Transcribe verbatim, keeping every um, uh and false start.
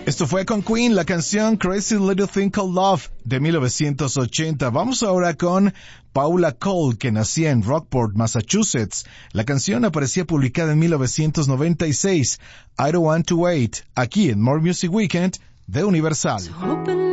Esto fue con Queen, la canción Crazy Little Thing Called Love de mil novecientos ochenta. Vamos ahora con Paula Cole, que nacía en Rockport, Massachusetts. La canción aparecía publicada en mil novecientos noventa y seis. I Don't Want to Wait, aquí en More Music Weekend de Universal. So